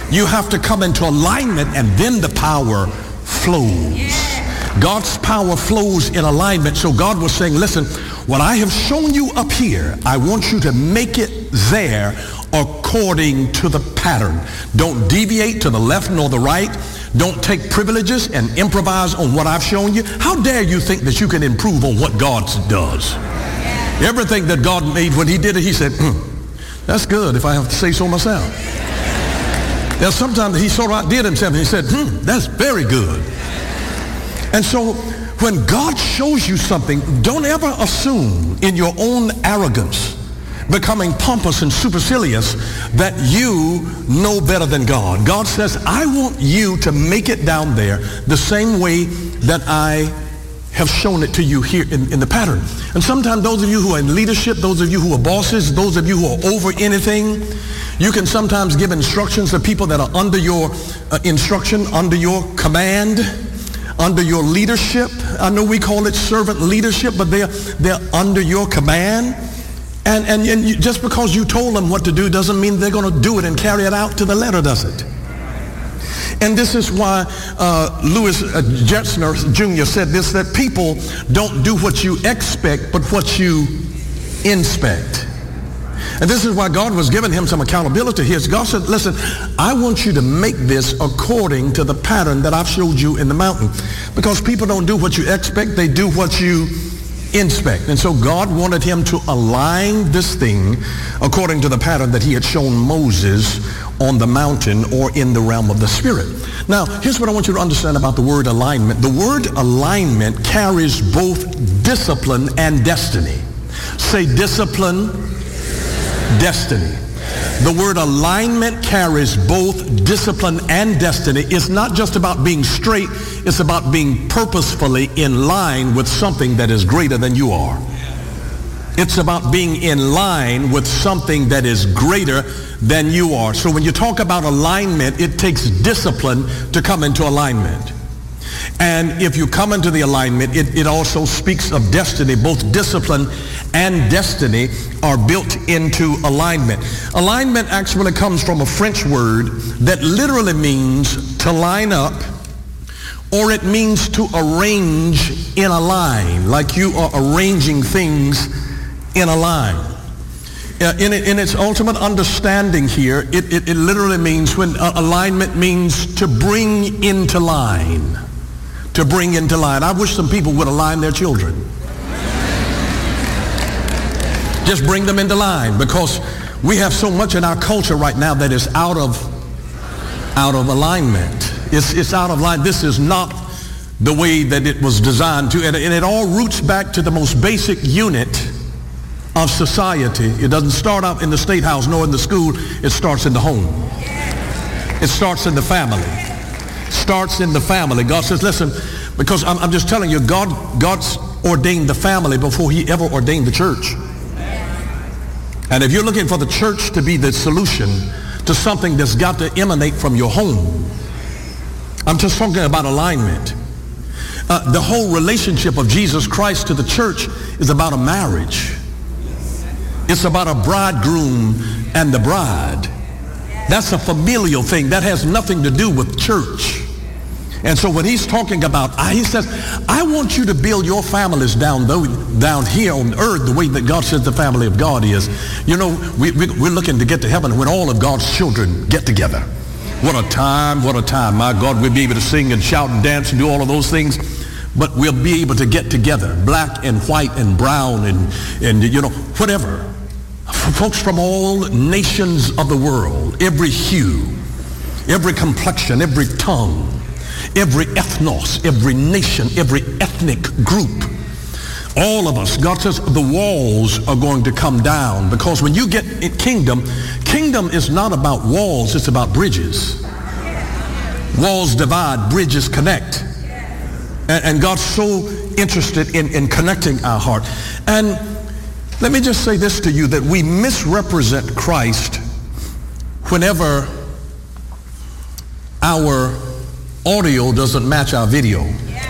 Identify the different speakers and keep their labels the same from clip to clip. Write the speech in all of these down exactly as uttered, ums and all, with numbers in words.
Speaker 1: You have to come into alignment, and then the power flows. God's power flows in alignment. So God was saying, listen, what I have shown you up here, I want you to make it there according to the pattern. Don't deviate to the left nor the right. Don't take privileges and improvise on what I've shown you. How dare you think that you can improve on what God does? Everything that God made, when he did it, he said, hmm, that's good if I have to say so myself. Now sometimes he sort of outdid himself and he said, hmm, that's very good. And so when God shows you something, don't ever assume in your own arrogance, becoming pompous and supercilious, that you know better than God. God says, I want you to make it down there the same way that I have shown it to you here in, in the pattern. And sometimes those of you who are in leadership, those of you who are bosses, those of you who are over anything, you can sometimes give instructions to people that are under your uh, instruction, under your command, under your leadership. I know we call it servant leadership, but they're, they're under your command. And, and, and you, just because you told them what to do doesn't mean they're going to do it and carry it out to the letter, does it? And this is why uh, Louis uh, Jetzner Junior said this, that people don't do what you expect, but what you inspect. And this is why God was giving him some accountability here. God said, listen, I want you to make this according to the pattern that I've showed you in the mountain. Because people don't do what you expect, they do what you inspect. And so God wanted him to align this thing according to the pattern that he had shown Moses on the mountain or in the realm of the spirit. Now, here's what I want you to understand about the word alignment. The word alignment carries both discipline and destiny. Say discipline, destiny. The word alignment carries both discipline and destiny. It's not just about being straight, it's about being purposefully in line with something that is greater than you are. It's about being in line with something that is greater than you are. So when you talk about alignment, it takes discipline to come into alignment. And if you come into the alignment, it, it also speaks of destiny. Both discipline and destiny are built into alignment. Alignment actually comes from a French word that literally means to line up, or it means to arrange in a line, like you are arranging things in a line. Uh, in, in its ultimate understanding here, it, it, it literally means, when uh, alignment means to bring into line. To bring into line. I wish some people would align their children. Just bring them into line, because we have so much in our culture right now that is out of out of alignment. It's, it's out of line. This is not the way that it was designed to. And, and it all roots back to the most basic unit of society. It doesn't start out in the state house nor in the school. It starts in the home. It starts in the family. Starts in the family. God says, listen, because I'm, I'm just telling you, God God's ordained the family before he ever ordained the church. And if you're looking for the church to be the solution to something that's got to emanate from your home, I'm just talking about alignment. Uh, the whole relationship of Jesus Christ to the church is about a marriage. It's about a bridegroom and the bride. That's a familial thing. That has nothing to do with church. And so when he's talking about, he says, I want you to build your families down though, down here on earth the way that God says the family of God is. You know, we, we, we're looking to get to heaven when all of God's children get together. What a time, what a time. My God, we'll be able to sing and shout and dance and do all of those things. But we'll be able to get together, black and white and brown and, and you know, whatever. Folks from all nations of the world, every hue, every complexion, every tongue, every ethnos, every nation, every ethnic group. All of us, God says the walls are going to come down, because when you get in kingdom, kingdom is not about walls, it's about bridges. Walls divide, bridges connect. And, and God's so interested in, in connecting our heart. And let me just say this to you, that we misrepresent Christ whenever our audio doesn't match our video.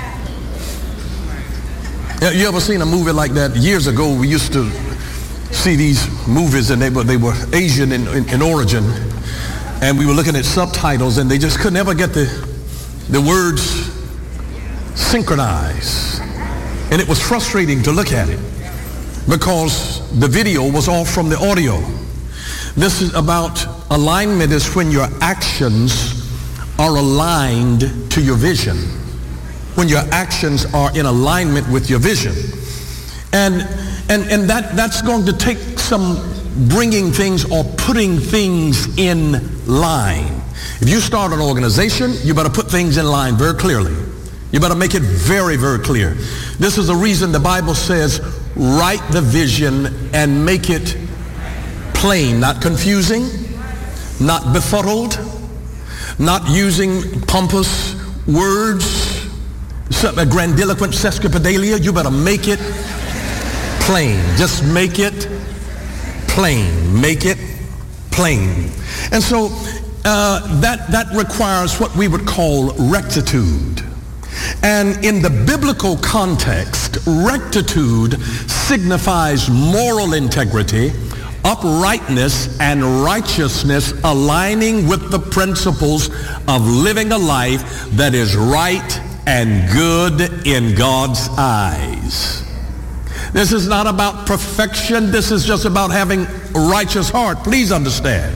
Speaker 1: Yeah. You ever seen a movie like that? Years ago, we used to see these movies, and they were, they were Asian in, in, in origin. and we were looking at subtitles, and they just could never get the, the words synchronized. And it was frustrating to look at it because the video was all from the audio. This is about alignment is when your actions are aligned to your vision. When your actions are in alignment with your vision. And and and that that's going to take some bringing things or putting things in line. If you start an organization, you better put things in line very clearly. You better make it very, very clear. This is the reason the Bible says, write the vision and make it plain, not confusing, not befuddled, not using pompous words, a grandiloquent sesquipedalia. You better make it plain. Just make it plain. Make it plain. And so uh, that, that requires what we would call rectitude. And in the biblical context, rectitude signifies moral integrity, uprightness, and righteousness aligning with the principles of living a life that is right and good in God's eyes. This is not about perfection. This is just about having a righteous heart. Please understand.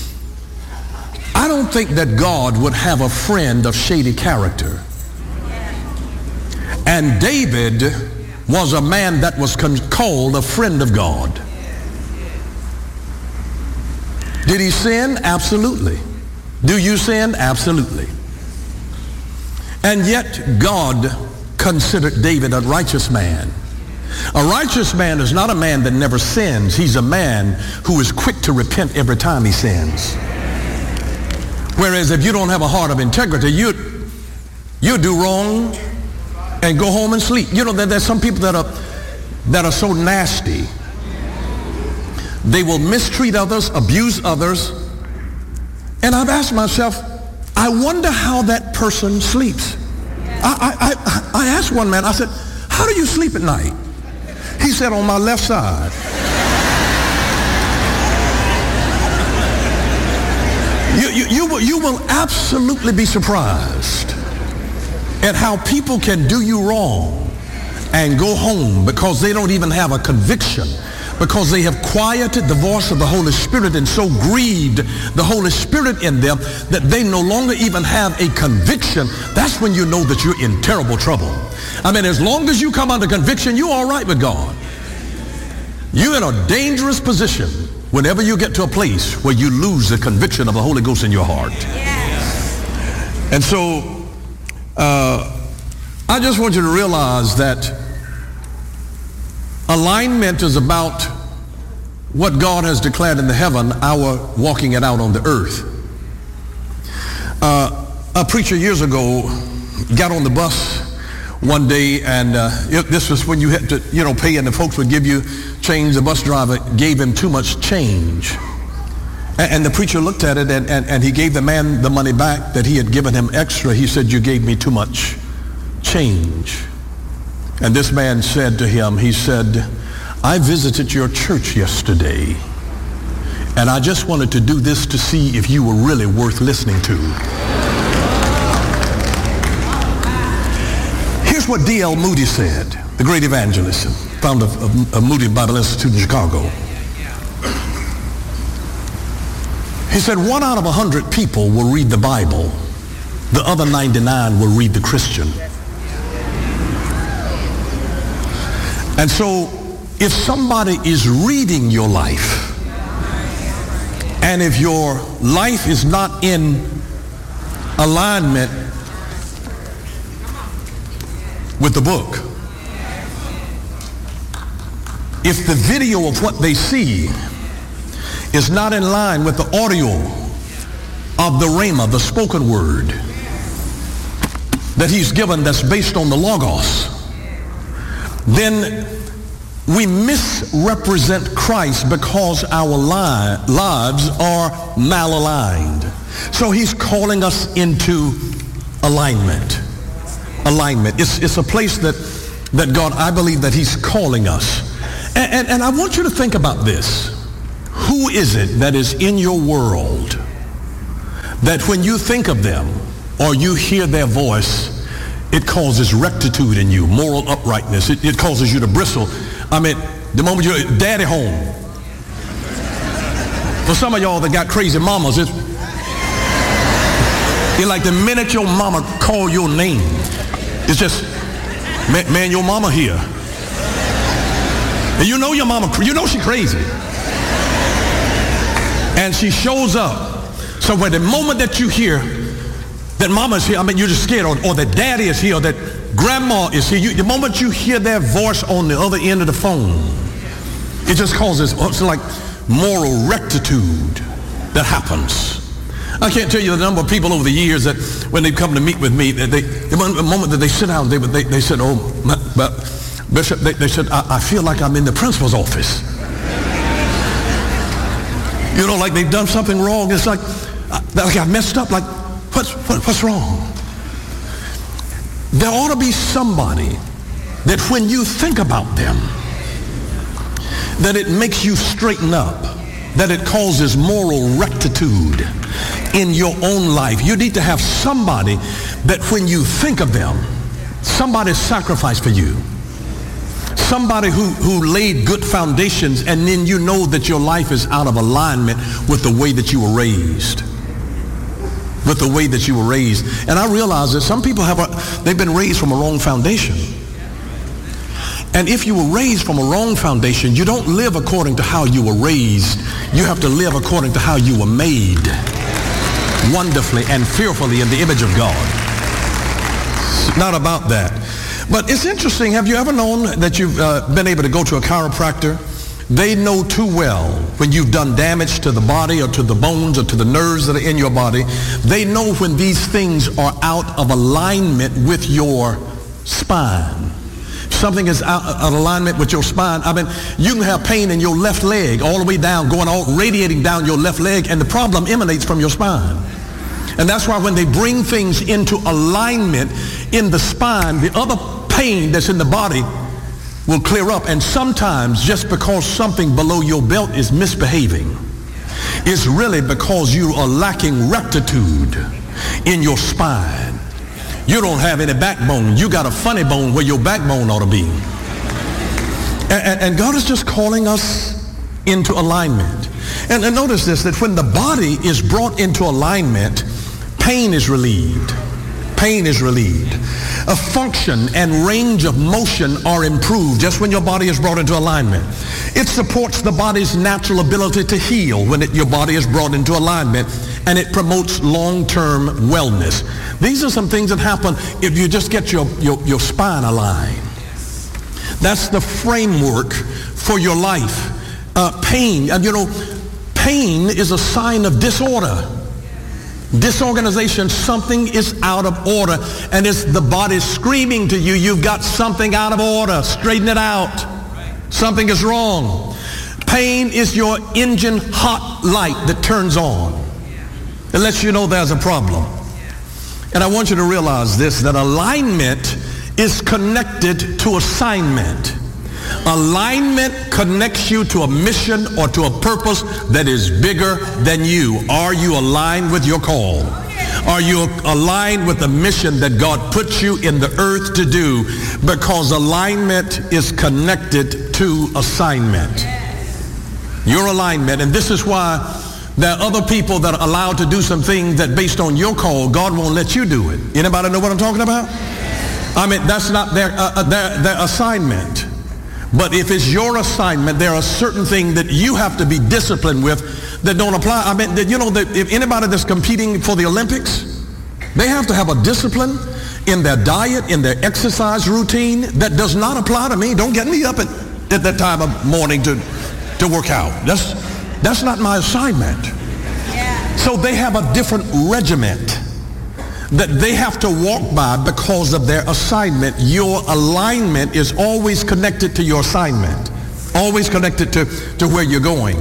Speaker 1: I don't think that God would have a friend of shady character. And David was a man that was called a friend of God. Did he sin? Absolutely. Do you sin? Absolutely. And yet God considered David a righteous man. A righteous man is not a man that never sins. He's a man who is quick to repent every time he sins. Whereas if you don't have a heart of integrity, you you do wrong and go home and sleep. You know, there, there's some people that are that are so nasty. They will mistreat others, abuse others. And I've asked myself, I wonder how that person sleeps. I, I, I, I asked one man, I said, how do you sleep at night? He said, on my left side. You, you, you, will, you will absolutely be surprised at how people can do you wrong and go home because they don't even have a conviction, because they have quieted the voice of the Holy Spirit and so grieved the Holy Spirit in them that they no longer even have a conviction. That's when you know that you're in terrible trouble. I mean, as long as you come under conviction, you're all right with God. You're in a dangerous position whenever you get to a place where you lose the conviction of the Holy Ghost in your heart. Yes. And so uh, I just want you to realize that alignment is about what God has declared in the heaven, our walking it out on the earth. Uh, a preacher years ago got on the bus one day, and uh, it, this was when you had to, you know, pay, and the folks would give you change. The bus driver gave him too much change. And, and the preacher looked at it, and, and, and he gave the man the money back that he had given him extra. He said, you gave me too much change. And this man said to him, he said, I visited your church yesterday, and I just wanted to do this to see if you were really worth listening to. Here's what D L Moody said, the great evangelist, founder of, of Moody Bible Institute in Chicago. He said, one out of a hundred people will read the Bible. The other ninety-nine will read the Christian. And so if somebody is reading your life, and if your life is not in alignment with the book, if the video of what they see is not in line with the audio of the rhema, the spoken word that he's given that's based on the Logos, then we misrepresent Christ because our li- lives are malaligned. So he's calling us into alignment. Alignment. It's, it's a place that, that God, I believe that he's calling us. And, and, and I want you to think about this. Who is it that is in your world that when you think of them or you hear their voice, it causes rectitude in you, moral uprightness. It, it causes you to bristle. I mean, the moment you're daddy home. For some of y'all that got crazy mamas, it's, it's like the minute your mama call your name, it's just, man, man your mama here. And you know your mama, you know she crazy. And she shows up. So when the moment that you hear that mama's here, I mean, you're just scared, or, or that daddy is here, or that grandma is here, you, the moment you hear their voice on the other end of the phone, it just causes, it's like moral rectitude that happens. I can't tell you the number of people over the years that when they come to meet with me, that they, the moment that they sit down, they, they, they said, oh, but Bishop, they, they said, I, I feel like I'm in the principal's office. You know, like they've done something wrong. It's like, like I messed up. Like, what's, what, what's wrong? There ought to be somebody that when you think about them, that it makes you straighten up, that it causes moral rectitude in your own life. You need to have somebody that when you think of them, somebody sacrificed for you. Somebody who, who laid good foundations, and then you know that your life is out of alignment with the way that you were raised. With the way that you were raised. And I realize that some people have, a, they've been raised from a wrong foundation. And if you were raised from a wrong foundation, you don't live according to how you were raised. You have to live according to how you were made. Wonderfully and fearfully in the image of God. It's not about that. But it's interesting, have you ever known that you've uh, been able to go to a chiropractor? They know too well when you've done damage to the body or to the bones or to the nerves that are in your body. They know when these things are out of alignment with your spine. Something is out of alignment with your spine. I mean, you can have pain in your left leg all the way down, going all radiating down your left leg, and the problem emanates from your spine. And that's why when they bring things into alignment in the spine, the other pain that's in the body will clear up. And sometimes just because something below your belt is misbehaving, it's really because you are lacking rectitude in your spine. You don't have any backbone. You got a funny bone where your backbone ought to be. And, and, and God is just calling us into alignment. And, and notice this, that when the body is brought into alignment, pain is relieved. Pain is relieved. A function and range of motion are improved just when your body is brought into alignment. It supports the body's natural ability to heal when it, your body is brought into alignment, and it promotes long-term wellness. These are some things that happen if you just get your, your, your spine aligned. That's the framework for your life. Uh, pain, and you know, pain is a sign of disorder. Disorganization, something is out of order, and it's the body screaming to you, you've got something out of order, straighten it out. Something is wrong. Pain is your engine hot light that turns on. It lets you know there's a problem. And I want you to realize this, that alignment is connected to assignment. Alignment connects you to a mission or to a purpose that is bigger than you. Are you aligned with your call? Are you aligned with the mission that God put you in the earth to do? Because alignment is connected to assignment. Your alignment, and this is why there are other people that are allowed to do some things that based on your call, God won't let you do it. Anybody know what I'm talking about? I mean, that's not their, uh, their, their assignment. But if it's your assignment, there are certain things that you have to be disciplined with that don't apply. I mean, you know, that if anybody that's competing for the Olympics, they have to have a discipline in their diet, in their exercise routine that does not apply to me. Don't get me up at, at that time of morning to, to work out. That's, that's not my assignment. Yeah. So they have a different regiment that they have to walk by because of their assignment. Your alignment is always connected to your assignment, always connected to, to where you're going.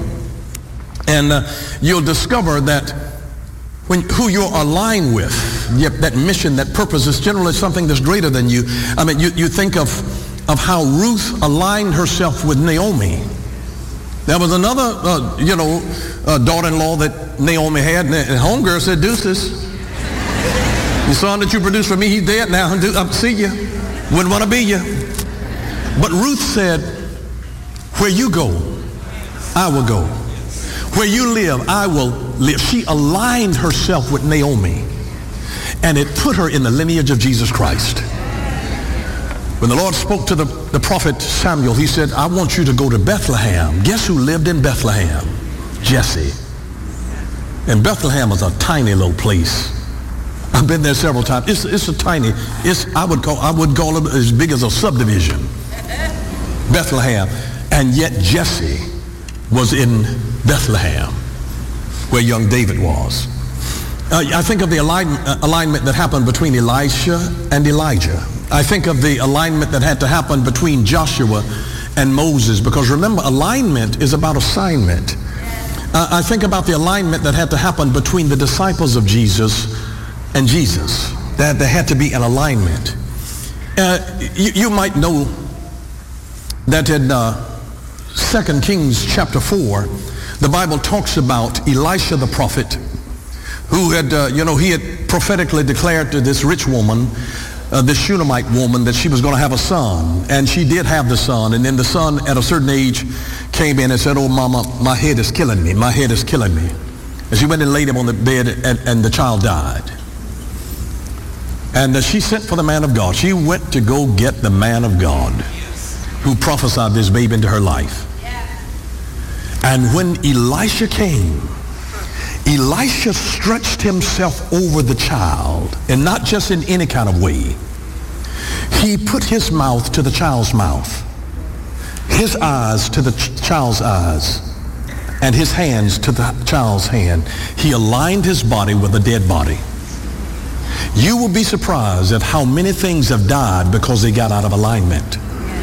Speaker 1: And uh, you'll discover that when who you're aligned with, yep, that mission, that purpose is generally something that's greater than you. I mean, you, you think of, of how Ruth aligned herself with Naomi. There was another, uh, you know, uh, daughter-in-law that Naomi had, and the homegirl said, deuces. The son that you produced for me, he's dead now. I'll see you. Wouldn't want to be you. But Ruth said, where you go, I will go. Where you live, I will live. She aligned herself with Naomi, and it put her in the lineage of Jesus Christ. When the Lord spoke to the, the prophet Samuel, he said, I want you to go to Bethlehem. Guess who lived in Bethlehem? Jesse. And Bethlehem is a tiny little place. I've been there several times. It's, it's a tiny, it's, I would call, I would call it as big as a subdivision. Bethlehem. And yet Jesse was in Bethlehem, where young David was. Uh, I think of the align, uh, alignment that happened between Elisha and Elijah. I think of the alignment that had to happen between Joshua and Moses, because remember, alignment is about assignment. Uh, I think about the alignment that had to happen between the disciples of Jesus and Jesus. That there had to be an alignment. Uh, you, you might know that in uh, Second Kings chapter four, the Bible talks about Elisha the prophet, who had, uh, you know, he had prophetically declared to this rich woman, Uh, this Shunammite woman, that she was going to have a son. And she did have the son. And then the son at a certain age came in and said, oh, mama, my head is killing me. My head is killing me. And she went and laid him on the bed, and, and the child died. And uh, she sent for the man of God. She went to go get the man of God who prophesied this babe into her life. And when Elisha came, Elisha stretched himself over the child, and not just in any kind of way. He put his mouth to the child's mouth, his eyes to the ch- child's eyes, and his hands to the child's hand. He aligned his body with a dead body. You will be surprised at how many things have died because they got out of alignment.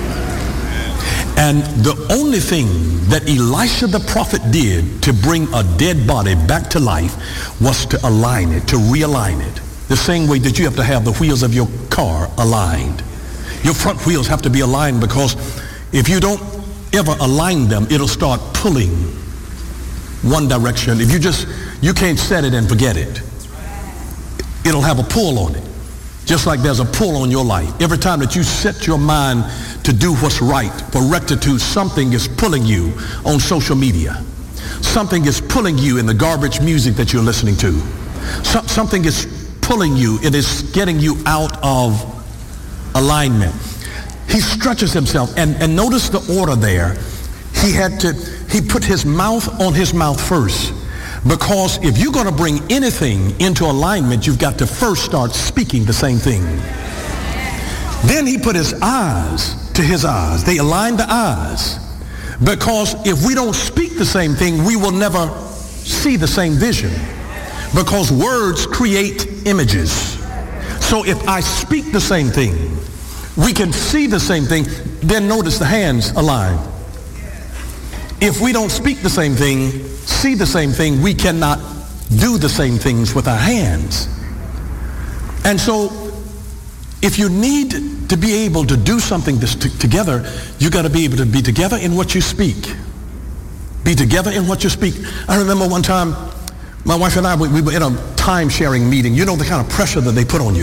Speaker 1: And the only thing that Elisha the prophet did to bring a dead body back to life was to align it, to realign it. The same way that you have to have the wheels of your car aligned. Your front wheels have to be aligned, because if you don't ever align them, it'll start pulling one direction. If you just, you can't set it and forget it. It'll have a pull on it. Just like there's a pull on your life. Every time that you set your mind to do what's right, for rectitude, something is pulling you on social media. Something is pulling you in the garbage music that you're listening to. So, something is pulling you. It is getting you out of alignment. He stretches himself, and, and notice the order there. He had to, he put his mouth on his mouth first. Because if you're going to bring anything into alignment, you've got to first start speaking the same thing. Then he put his eyes to his eyes. They aligned the eyes. Because if we don't speak the same thing, we will never see the same vision. Because words create images. So if I speak the same thing, we can see the same thing. Then notice the hands align. If we don't speak the same thing, see the same thing, we cannot do the same things with our hands. And so if you need to be able to do something this t- together, you got to be able to be together in what you speak. Be together in what you speak. I remember one time, my wife and I, we, we were in a time-sharing meeting. You know the kind of pressure that they put on you.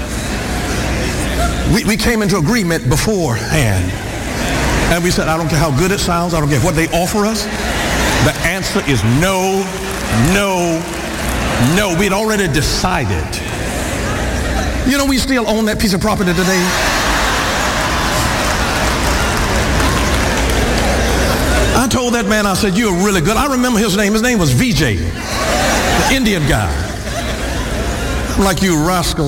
Speaker 1: We, we came into agreement beforehand. And we said, I don't care how good it sounds. I don't care what they offer us. The answer is no, no, no. We'd already decided. You know, we still own that piece of property today. I told that man, I said, you're really good. I remember his name. His name was V J, the Indian guy. I'm like, you rascal.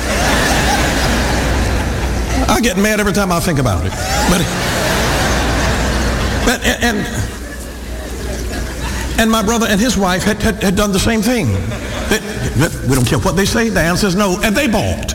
Speaker 1: I get mad every time I think about it. But... But, and, and my brother and his wife had, had, had done the same thing. They, we don't care what they say, the answer is no, and they balked.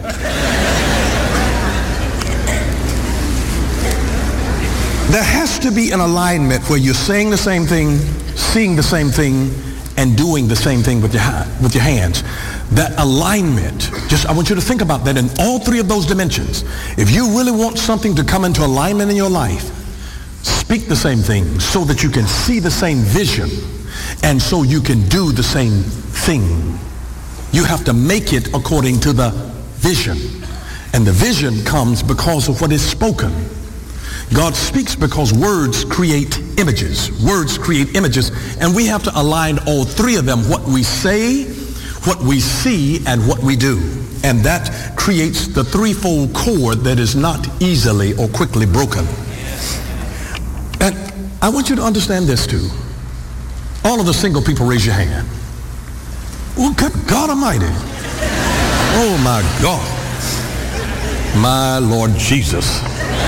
Speaker 1: There has to be an alignment where you're saying the same thing, seeing the same thing, and doing the same thing with your, with your hands. That alignment, just I want you to think about that in all three of those dimensions. If you really want something to come into alignment in your life, speak the same thing so that you can see the same vision and so you can do the same thing. You have to make it according to the vision. And the vision comes because of what is spoken. God speaks because words create images. Words create images. And we have to align all three of them, what we say, what we see, and what we do. And that creates the threefold cord that is not easily or quickly broken. And I want you to understand this too. All of the single people, raise your hand. Oh, good God Almighty. Oh my God. My Lord Jesus.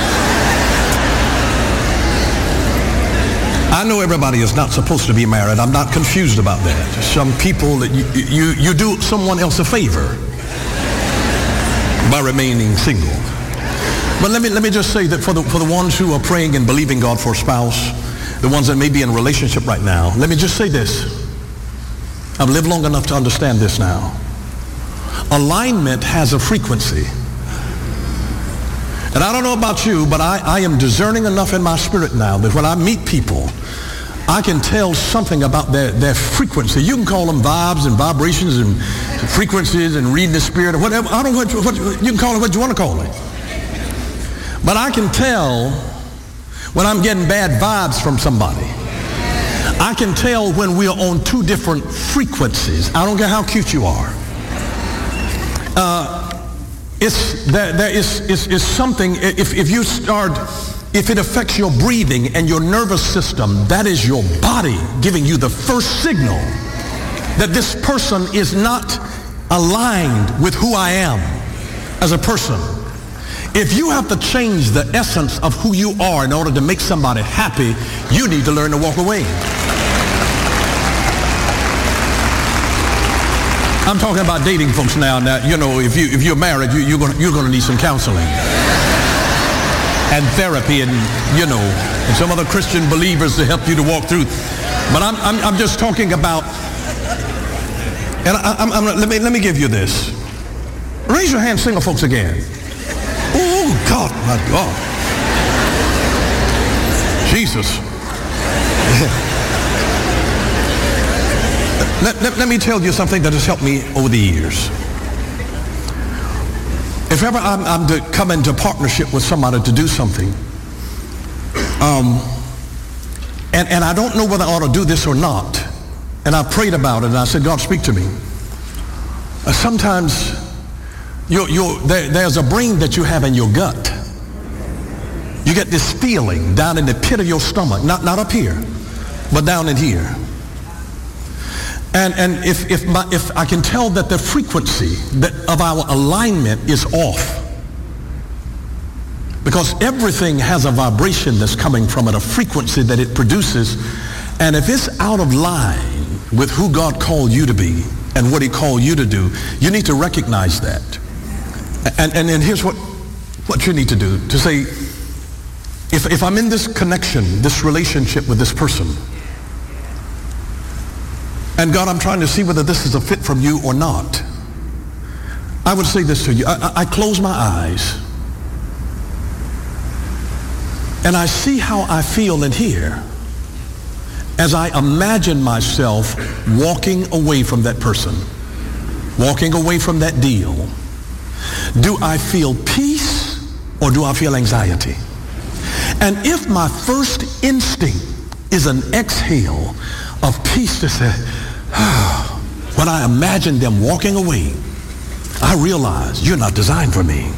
Speaker 1: I know everybody is not supposed to be married. I'm not confused about that. Some people, that you, you, you do someone else a favor by remaining single. But let me, let me just say that for the, for the ones who are praying and believing God for a spouse, the ones that may be in a relationship right now, let me just say this. I've lived long enough to understand this now. Alignment has a frequency. And I don't know about you, but I, I am discerning enough in my spirit now that when I meet people, I can tell something about their, their frequency. You can call them vibes and vibrations and frequencies and reading the spirit or whatever. I don't know what, what you can call it what you want to call it. But I can tell when I'm getting bad vibes from somebody. I can tell when we are on two different frequencies. I don't care how cute you are. Uh, it's there, there is, is, is something, if, if you start, if it affects your breathing and your nervous system, that is your body giving you the first signal that this person is not aligned with who I am as a person. If you have to change the essence of who you are in order to make somebody happy, you need to learn to walk away. I'm talking about dating folks now. Now, you know, if, you, if you're married, you, you're going you're going to need some counseling and therapy and, you know, and some other Christian believers to help you to walk through. But I'm, I'm, I'm just talking about, and I, I'm, I'm, let me, let me give you this. Raise your hand, single folks, again. Oh, God, my God. Jesus. let, let, let me tell you something that has helped me over the years. If ever I'm, I'm to come into partnership with somebody to do something, um, and, and I don't know whether I ought to do this or not, and I prayed about it, and I said, God, speak to me. Uh, sometimes you're, you're, there, there's a brain that you have in your gut. You get this feeling down in the pit of your stomach, not, not up here, but down in here. And, and if, if, my, if I can tell that the frequency that of our alignment is off, because everything has a vibration that's coming from it, a frequency that it produces, and if it's out of line with who God called you to be and what he called you to do, you need to recognize that. And, and, and here's what, what you need to do, to say, if, if I'm in this connection, this relationship with this person, and God, I'm trying to see whether this is a fit from you or not, I would say this to you. I, I close my eyes and I see how I feel in here as I imagine myself walking away from that person, walking away from that deal. Do I feel peace or do I feel anxiety? And if my first instinct is an exhale of peace to say, when I imagine them walking away, I realize you're not designed for me.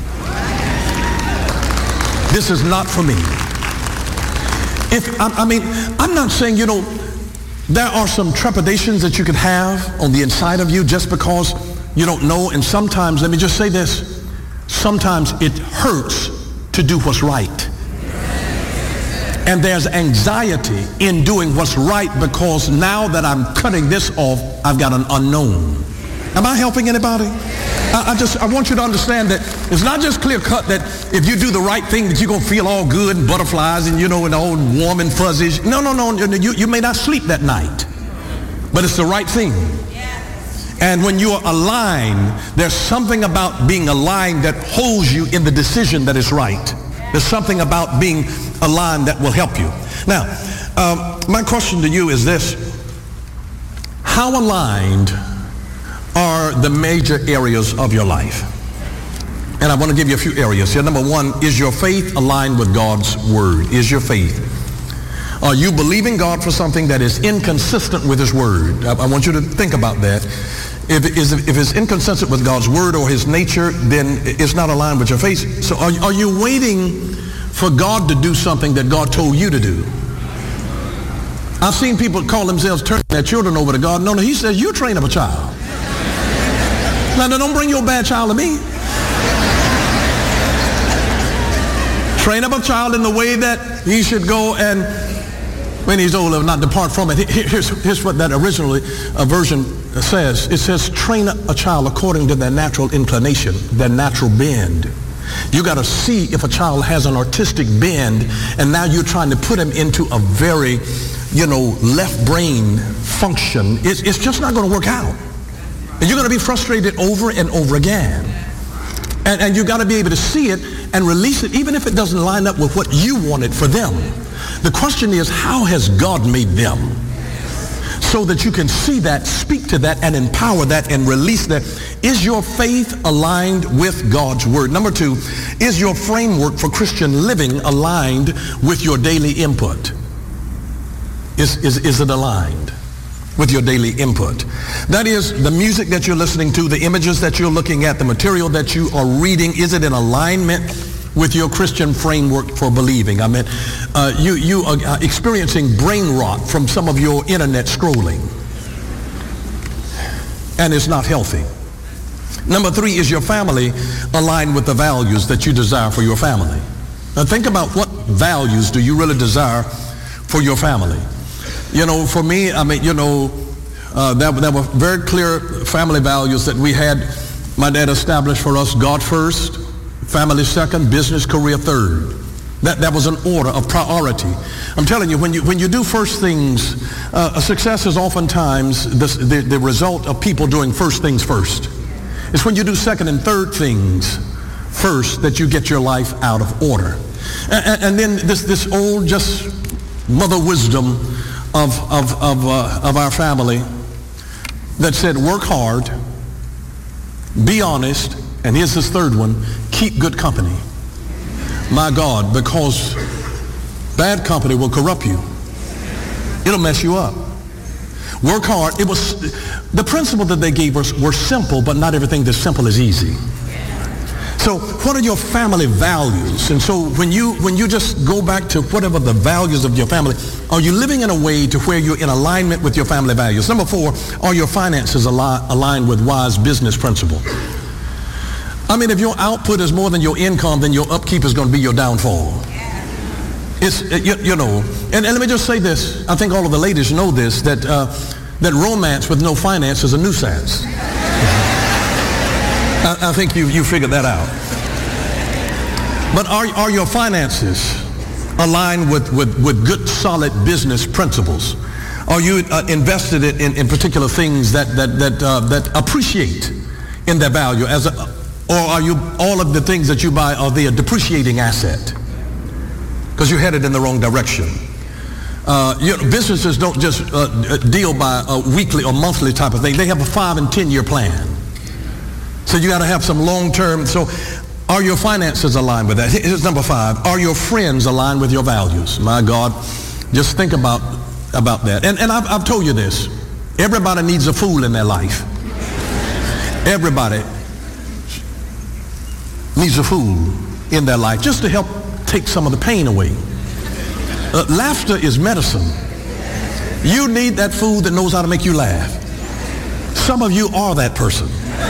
Speaker 1: This is not for me. If I, I mean, I'm not saying, you know, there are some trepidations that you could have on the inside of you just because you don't know. And sometimes, let me just say this, sometimes it hurts to do what's right. And there's anxiety in doing what's right because now that I'm cutting this off, I've got an unknown. Am I helping anybody? I, I just, I want you to understand that it's not just clear cut that if you do the right thing that you're going to feel all good and butterflies and, you know, and all warm and fuzzy. No, no, no. You, you may not sleep that night, but it's the right thing. And when you are aligned, there's something about being aligned that holds you in the decision that is right. There's something about being aligned that will help you. Now, um, my question to you is this. How aligned are the major areas of your life? And I want to give you a few areas here. Number one, is your faith aligned with God's word? Is your faith? Are you believing God for something that is inconsistent with his word? I, I want you to think about that. If, it is, if it's inconsistent with God's word or his nature, then it's not aligned with your faith. So are, are you waiting for God to do something that God told you to do? I've seen people call themselves turning their children over to God. No, no, he says, you train up a child. Now, now don't bring your bad child to me. Train up a child in the way that he should go, and when he's old, will not depart from it. Here's, here's what that originally uh, version says. It says, train up a child according to their natural inclination, their natural bend. You got to see if a child has an artistic bend, and now you're trying to put him into a very, you know, left brain function. It's, it's just not going to work out. And you're going to be frustrated over and over again. And, and you got to be able to see it and release it, even if it doesn't line up with what you wanted for them. The question is, how has God made them? So that you can see that, speak to that, and empower that, and release that. Is your faith aligned with God's word? Number two, is your framework for Christian living aligned with your daily input? Is, is, is it aligned with your daily input? That is, the music that you're listening to, the images that you're looking at, the material that you are reading, is it in alignment with your Christian framework for believing? I mean, uh, you, you are experiencing brain rot from some of your internet scrolling, and it's not healthy. Number three, is your family aligned with the values that you desire for your family? Now think about, what values do you really desire for your family? You know, for me, I mean, you know, uh, there, there were very clear family values that we had. My dad established for us: God first, family second, business, career third. That, that was an order of priority. I'm telling you, when you, when you do first things, uh, a success is oftentimes the, the, the result of people doing first things first. It's when you do second and third things first that you get your life out of order. And, and then this, this old just mother wisdom of, of, of, uh, of our family that said, work hard, be honest, and here's this third one, keep good company. My God, because bad company will corrupt you. It'll mess you up. Work hard. It was, the principle that they gave us were simple, but not everything that's simple is easy. So what are your family values? And so when you when you just go back to whatever the values of your family, are you living in a way to where you're in alignment with your family values? Number four, are your finances al- aligned with wise business principle? I mean, if your output is more than your income, then your upkeep is going to be your downfall. It's, you, you know, and, and let me just say this. I think all of the ladies know this, that uh, that romance with no finance is a nuisance. I, I think you, you figured that out. But are, are your finances aligned with, with, with good, solid business principles? Are you uh, invested in, in particular things that, that, that, uh, that appreciate in their value? As a, or are you, all of the things that you buy, are they a depreciating asset? Because you're headed in the wrong direction. Uh, you know, businesses don't just uh, deal by a weekly or monthly type of thing. They have a five and ten year plan. So you got to have some long-term. So are your finances aligned with that? Here's number five. Are your friends aligned with your values? My God, just think about, about that. And, and I've, I've told you this. Everybody needs a fool in their life. Everybody needs a fool in their life just to help take some of the pain away. Uh, laughter is medicine. You need that fool that knows how to make you laugh. Some of you are that person.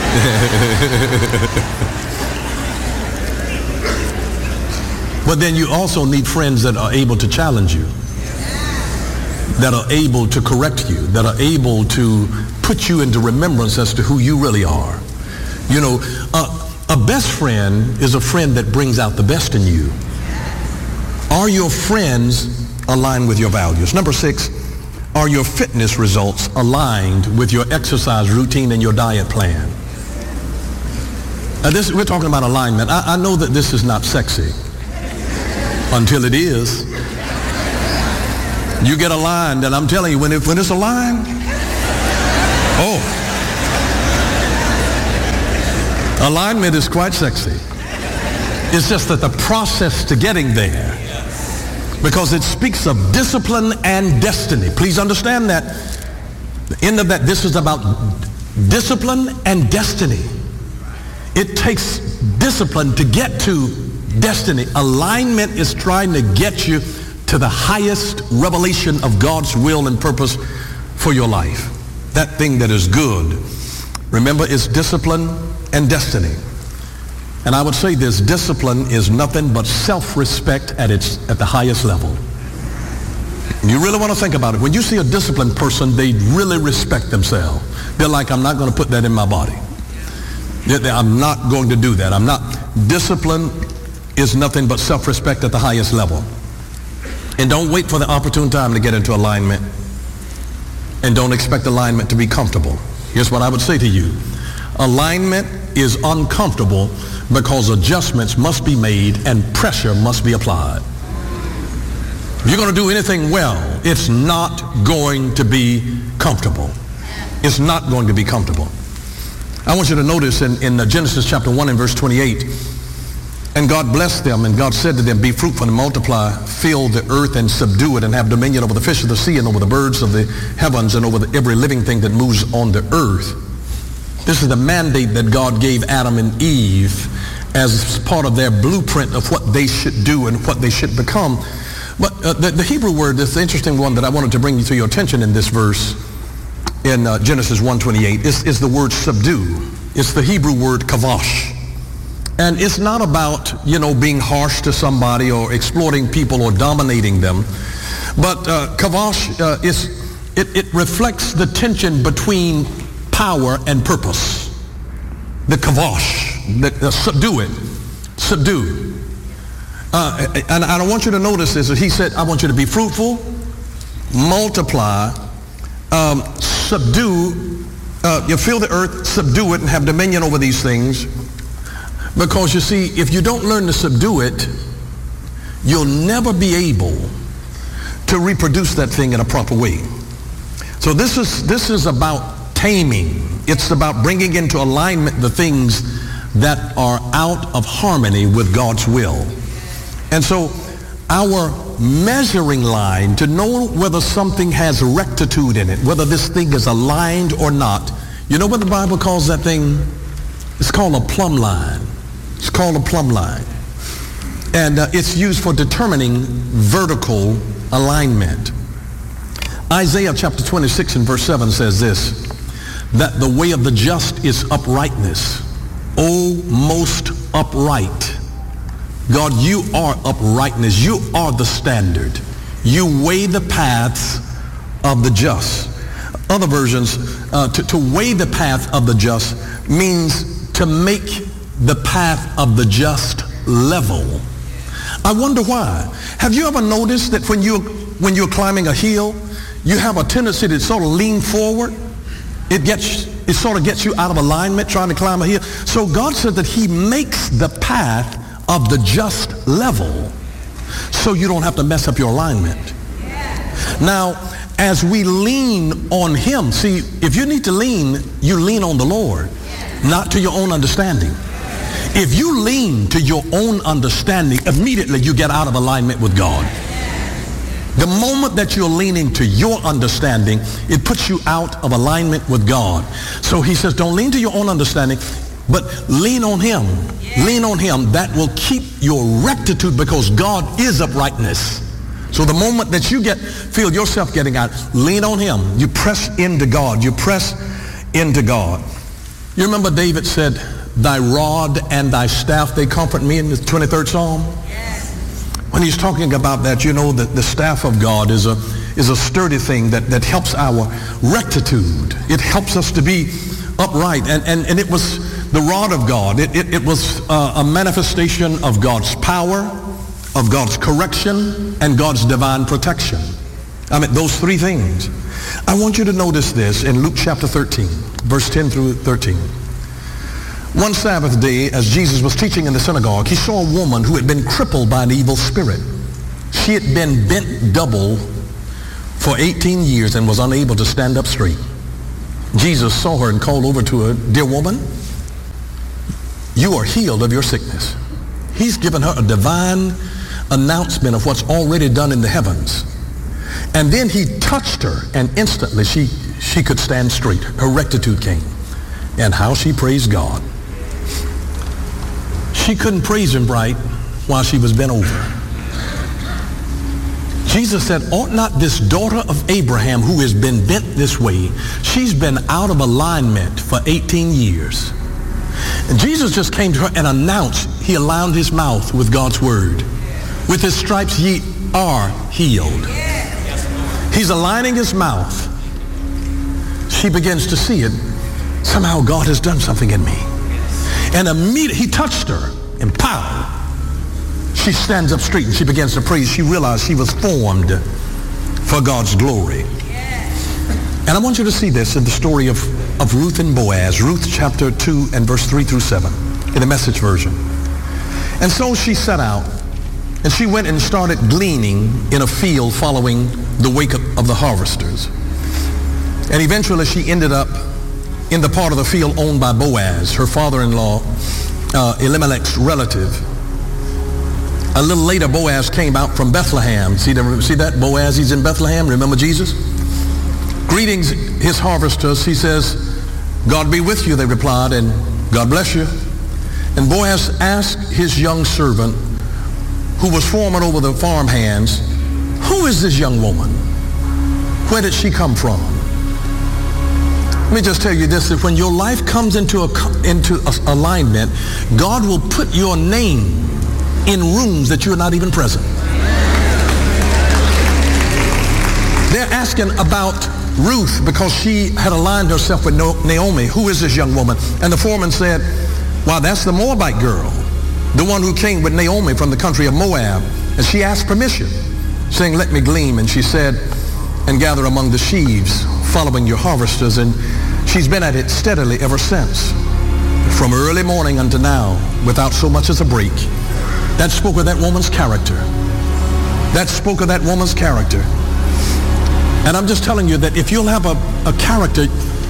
Speaker 1: But then you also need friends that are able to challenge you, that are able to correct you, that are able to put you into remembrance as to who you really are. You know, uh, a best friend is a friend that brings out the best in you. Are your friends aligned with your values? Number six, are your fitness results aligned with your exercise routine and your diet plan? Now this, we're talking about alignment. I, I know that this is not sexy. until it is. You get aligned, and I'm telling you, when, it, when it's aligned, oh, alignment is quite sexy. It's just that the process to getting there, because it speaks of discipline and destiny. Please understand that. The end of that, this is about discipline and destiny. It takes discipline to get to destiny. Alignment is trying to get you to the highest revelation of God's will and purpose for your life. That thing that is good. Remember, it's discipline and destiny. And I would say this, discipline is nothing but self-respect at its at the highest level. You really want to think about it. When you see a disciplined person, they really respect themselves. They're like, I'm not going to put that in my body. I'm not going to do that. I'm not. Discipline is nothing but self-respect at the highest level. And don't wait for the opportune time to get into alignment. And don't expect alignment to be comfortable. Here's what I would say to you. Alignment is uncomfortable because adjustments must be made and pressure must be applied. If you're going to do anything well, it's not going to be comfortable. It's not going to be comfortable. I want you to notice in, in Genesis chapter one and verse twenty-eight, and God blessed them, and God said to them, be fruitful and multiply, fill the earth and subdue it, and have dominion over the fish of the sea and over the birds of the heavens and over the, every living thing that moves on the earth. This is the mandate that God gave Adam and Eve as part of their blueprint of what they should do and what they should become. But uh, the, the Hebrew word, this interesting one that I wanted to bring you to your attention in this verse, in uh, Genesis one twenty-eight, is, is the word subdue. It's the Hebrew word kavash. And it's not about, you know, being harsh to somebody or exploiting people or dominating them. But uh, kavash, uh, is, it, it reflects the tension between power and purpose. The kavash, the, uh, subdue it, subdue. Uh, and I want you to notice this. He said, I want you to be fruitful, multiply, um, subdue, uh, you fill the earth, subdue it, and have dominion over these things. Because you see, if you don't learn to subdue it, you'll never be able to reproduce that thing in a proper way. So this is, this is about taming. It's about bringing into alignment the things that are out of harmony with God's will. And so our measuring line to know whether something has rectitude in it, whether this thing is aligned or not, you know what the Bible calls that thing? It's called a plumb line. It's called a plumb line. And uh, it's used for determining vertical alignment. Isaiah chapter twenty-six and verse seven says this, that the way of the just is uprightness. O most upright. God, you are uprightness. You are the standard. You weigh the paths of the just. Other versions, uh, to, to weigh the path of the just means to make the path of the just level. I wonder why. Have you ever noticed that when you're, when you're climbing a hill, you have a tendency to sort of lean forward? It gets, it sort of gets you out of alignment trying to climb a hill. So God said that he makes the path of the just level so you don't have to mess up your alignment. Now, as we lean on him, see, if you need to lean, you lean on the Lord, not to your own understanding. If you lean to your own understanding, immediately you get out of alignment with God. The moment that you're leaning to your understanding, it puts you out of alignment with God. So he says, don't lean to your own understanding, but lean on him. Yeah. Lean on him. That will keep your rectitude because God is uprightness. So the moment that you get feel yourself getting out, lean on him. You press into God. You press into God. You remember David said, thy rod and thy staff, they comfort me in the twenty-third Psalm? Yes. When he's talking about that, you know that the staff of God is a is a sturdy thing that, that helps our rectitude. It helps us to be upright. And, and, and it was the rod of God. It, it, it was uh, a manifestation of God's power, of God's correction, and God's divine protection. I mean, those three things. I want you to notice this in Luke chapter thirteen, verse ten through thirteen. One Sabbath day, as Jesus was teaching in the synagogue, he saw a woman who had been crippled by an evil spirit. She had been bent double for eighteen years and was unable to stand up straight. Jesus saw her and called over to her, "Dear woman, you are healed of your sickness." He's given her a divine announcement of what's already done in the heavens. And then he touched her, and instantly she, she could stand straight. Her rectitude came. And how she praised God. She couldn't praise him right while she was bent over. Jesus said, ought not this daughter of Abraham, who has been bent this way, she's been out of alignment for eighteen years. And Jesus just came to her and announced, he aligned his mouth with God's word. With his stripes ye are healed. He's aligning his mouth. She begins to see it. Somehow God has done something in me. And immediately he touched her, and pow, she stands up straight and she begins to praise. She realized she was formed for God's glory. And I want you to see this in the story of, of Ruth and Boaz. Ruth chapter two and verse three through seven in the Message version. And so she set out and she went and started gleaning in a field following the wake of, of the harvesters. And eventually she ended up in the part of the field owned by Boaz, her father-in-law, uh, Elimelech's relative. A little later, Boaz came out from Bethlehem. See, the, see that? Boaz, he's in Bethlehem. Remember Jesus? Greetings, his harvesters. He says, God be with you, they replied, and God bless you. And Boaz asked his young servant, who was foreman over the farmhands, who is this young woman? Where did she come from? Let me just tell you this, that when your life comes into, a, into a, alignment, God will put your name in rooms that you're not even present. They're asking about Ruth because she had aligned herself with Naomi. Who is this young woman? And the foreman said, wow, that's the Moabite girl, the one who came with Naomi from the country of Moab. And she asked permission, saying, let me glean. And she said, and gather among the sheaves, following your harvesters. And she's been at it steadily ever since, from early morning unto now, without so much as a break. That spoke of that woman's character. That spoke of that woman's character. And I'm just telling you that if you'll have a, a character,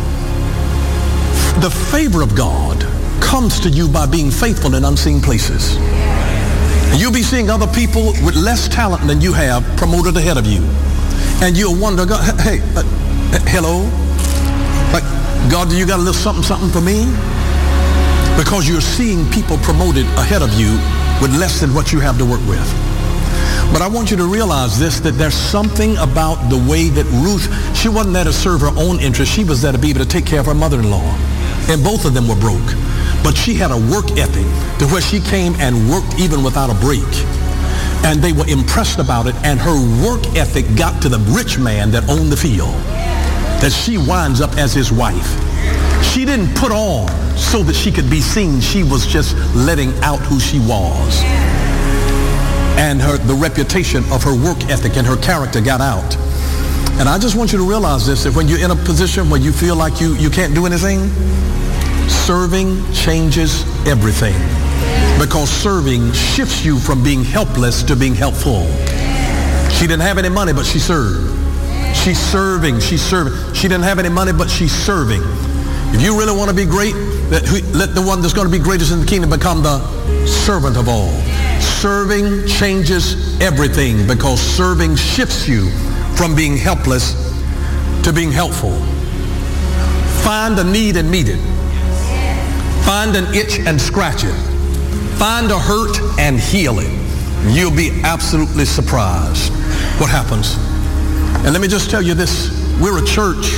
Speaker 1: the favor of God comes to you by being faithful in unseen places. And you'll be seeing other people with less talent than you have promoted ahead of you. And you'll wonder, God, hey, uh, hello? Like, God, do you got a little something, something for me? Because you're seeing people promoted ahead of you with less than what you have to work with. But I want you to realize this, that there's something about the way that Ruth, she wasn't there to serve her own interests. She was there to be able to take care of her mother-in-law. And both of them were broke. But she had a work ethic to where she came and worked even without a break. And they were impressed about it. And her work ethic got to the rich man that owned the field, that she winds up as his wife. She didn't put on so that she could be seen. She was just letting out who she was. And her, the reputation of her work ethic and her character got out. And I just want you to realize this, that when you're in a position where you feel like you, you can't do anything, serving changes everything. Because serving shifts you from being helpless to being helpful. She didn't have any money, but she served. She's serving, she's serving. She didn't have any money, but she's serving. If you really want to be great, let the one that's going to be greatest in the kingdom become the servant of all. Serving changes everything because serving shifts you from being helpless to being helpful. Find a need and meet it. Find an itch and scratch it. Find a hurt and heal it. You'll be absolutely surprised what happens. And let me just tell you this, we're a church.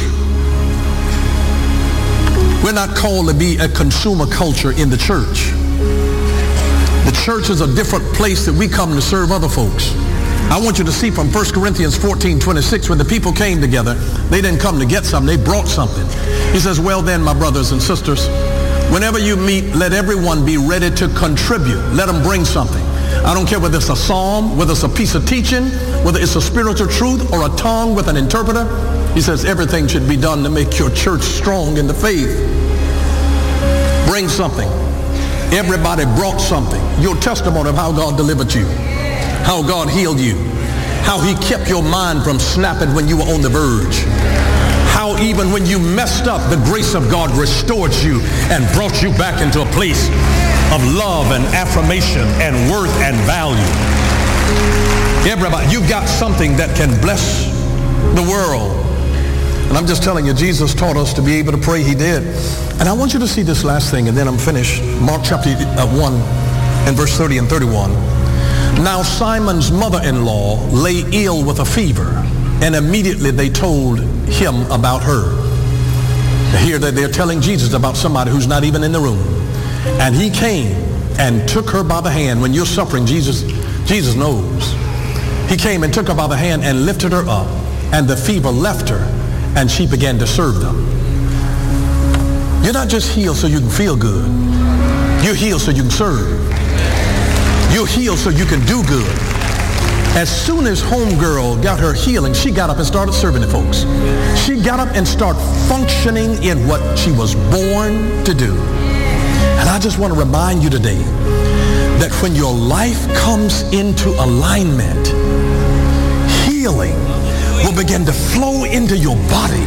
Speaker 1: We're not called to be a consumer culture in the church. The church is a different place that we come to serve other folks. I want you to see from First Corinthians fourteen twenty-six, when the people came together, they didn't come to get something, they brought something. He says, well then, my brothers and sisters, whenever you meet, let everyone be ready to contribute. Let them bring something. I don't care whether it's a psalm, whether it's a piece of teaching, whether it's a spiritual truth or a tongue with an interpreter. He says everything should be done to make your church strong in the faith. Bring something. Everybody brought something. Your testimony of how God delivered you, how God healed you, How he kept your mind from snapping when you were on the verge. How even when you messed up, the grace of God restored you and brought you back into a place of love and affirmation and worth and value. Everybody, you've got something that can bless the world. And I'm just telling you, Jesus taught us to be able to pray. He did. And I want you to see this last thing, and then I'm finished. Mark chapter one and verse thirty and thirty-one. Now Simon's mother-in-law lay ill with a fever, and immediately they told him about her. Here they're telling Jesus about somebody who's not even in the room. And he came and took her by the hand. When you're suffering, Jesus, Jesus knows. He came and took her by the hand and lifted her up, and the fever left her, and she began to serve them. You're not just healed so you can feel good. You're healed so you can serve. You're healed so you can do good. As soon as homegirl got her healing, she got up and started serving the folks. She got up and started functioning in what she was born to do. And I just want to remind you today that when your life comes into alignment, healing will begin to flow into your body.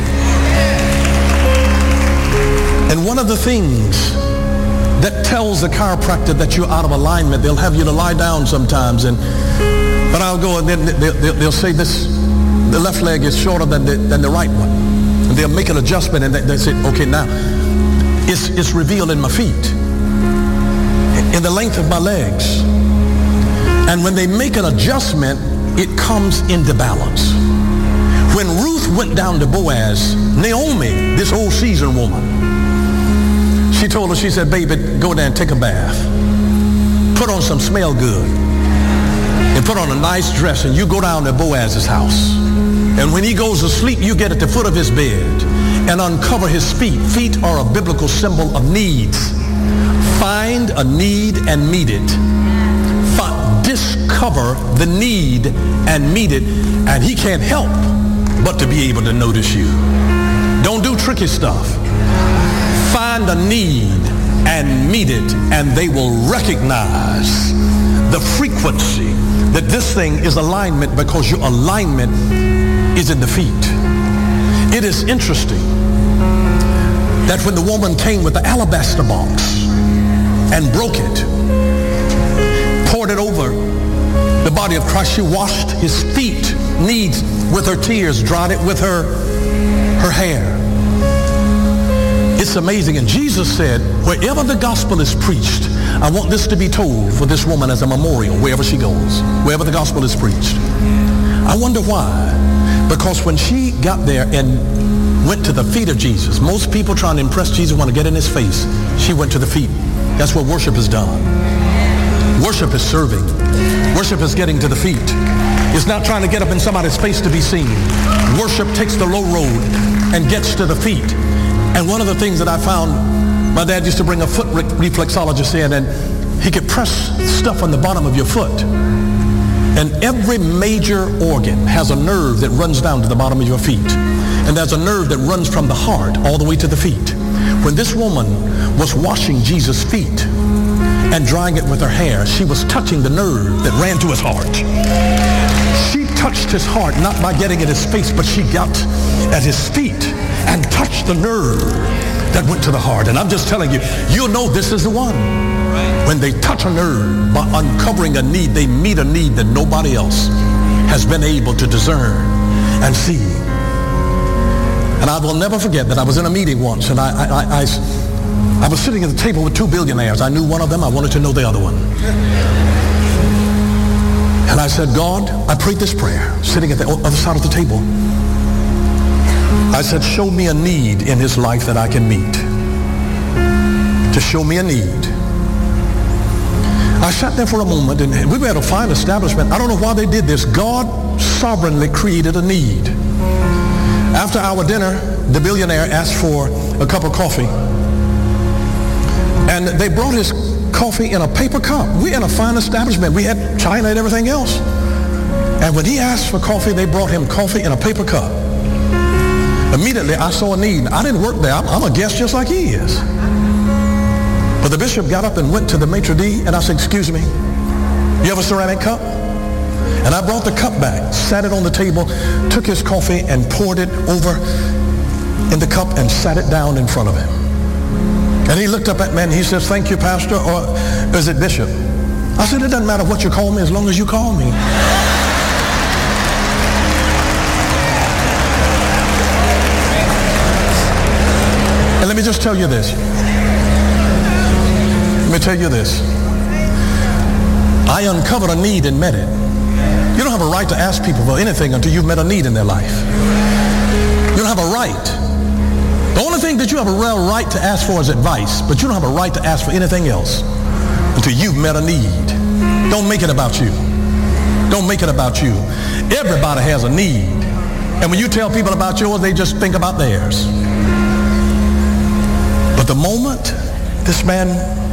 Speaker 1: And one of the things that tells the chiropractor that you're out of alignment, they'll have you to lie down sometimes, and but I'll go and then they'll, they'll, they'll say this, the left leg is shorter than the, than the right one. And they'll make an adjustment, and they, they say, okay, now it's, it's revealed in my feet, in the length of my legs. And when they make an adjustment, it comes into balance. When Ruth went down to Boaz, Naomi, this old seasoned woman, she told her, she said, baby, go down and take a bath. Put on some smell good. And put on a nice dress, and you go down to Boaz's house. And when he goes to sleep, you get at the foot of his bed and uncover his feet. Feet are a biblical symbol of needs. Find a need and meet it. F- discover the need and meet it. And he can't help but to be able to notice you. Don't do tricky stuff. Find a need and meet it, and they will recognize the frequency that this thing is alignment, because your alignment is in the feet. It is interesting that when the woman came with the alabaster box and broke it, poured it over the body of Christ, she washed his feet, needs with her tears, dried it with her, her hair. It's amazing. And Jesus said, wherever the gospel is preached, I want this to be told for this woman as a memorial, wherever she goes, wherever the gospel is preached. I wonder why. Because when she got there and went to the feet of Jesus, most people trying to impress Jesus want to get in his face. She went to the feet. That's what worship is done. Worship is serving. Worship is getting to the feet. It's not trying to get up in somebody's face to be seen. Worship takes the low road and gets to the feet. And one of the things that I found, my dad used to bring a foot re- reflexologist in, and he could press stuff on the bottom of your foot. And every major organ has a nerve that runs down to the bottom of your feet. And there's a nerve that runs from the heart all the way to the feet. When this woman was washing Jesus' feet and drying it with her hair, she was touching the nerve that ran to his heart. She touched his heart, not by getting at his face, but she got at his feet and touched the nerve that went to the heart. And I'm just telling you, you'll know this is the one. When they touch a nerve by uncovering a need, they meet a need that nobody else has been able to discern and see. And I will never forget that I was in a meeting once, and I, I, I, I, I was sitting at the table with two billionaires. I knew one of them. I wanted to know the other one. And I said, God, I prayed this prayer, sitting at the other side of the table. I said, show me a need in his life that I can meet. To show me a need. I sat there for a moment, and we were at a fine establishment. I don't know why they did this. God sovereignly created a need. After our dinner, the billionaire asked for a cup of coffee. And they brought his coffee in a paper cup. We're in a fine establishment. We had china and everything else. And when he asked for coffee, they brought him coffee in a paper cup. Immediately, I saw a need. I didn't work there. I'm, I'm a guest just like he is. But the bishop got up and went to the maitre d', and I said, excuse me, you have a ceramic cup? And I brought the cup back, sat it on the table, took his coffee and poured it over in the cup and sat it down in front of him. And he looked up at me and he says, thank you, Pastor, or is it Bishop? I said, it doesn't matter what you call me as long as you call me. And let me just tell you this. Let me tell you this. I uncovered a need and met it. You don't have a right to ask people for anything until you've met a need in their life. You don't have a right. The only thing that you have a real right to ask for is advice, but you don't have a right to ask for anything else until you've met a need. Don't make it about you. Don't make it about you. Everybody has a need. And when you tell people about yours, they just think about theirs. But the moment this man,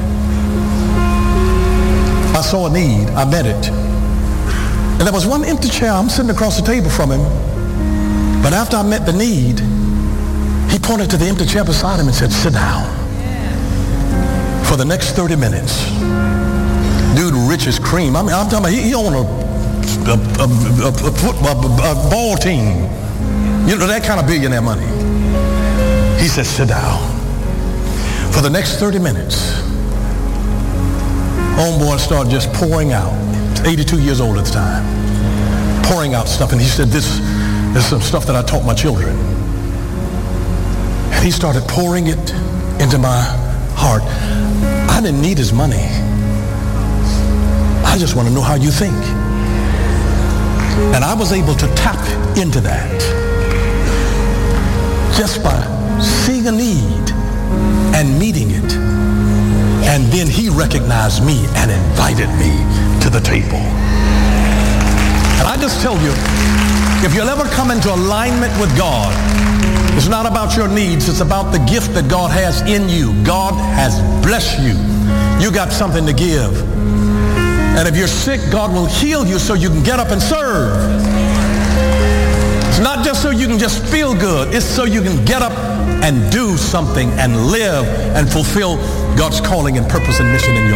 Speaker 1: I saw a need, I met it. And there was one empty chair. I'm sitting across the table from him. But after I met the need, he pointed to the empty chair beside him and said, sit down. For the next thirty minutes, dude, rich as cream. I mean, I'm talking about, he, he owned a, a, a, a, a, a ball team. You know, that kind of billionaire money. He said, sit down. For the next thirty minutes, homeboy started just pouring out. eighty-two years old at the time. Pouring out stuff. And he said, this, this is some stuff that I taught my children. And he started pouring it into my heart. I didn't need his money. I just want to know how you think. And I was able to tap into that just by seeing a need and meeting it. And then he recognized me and invited me to the table. And I just tell you, if you'll ever come into alignment with God, it's not about your needs, it's about the gift that God has in you. God has blessed you. You got something to give. And if you're sick, God will heal you so you can get up and serve. It's not just so you can just feel good. It's so you can get up and do something and live and fulfill God's calling and purpose and mission in your life.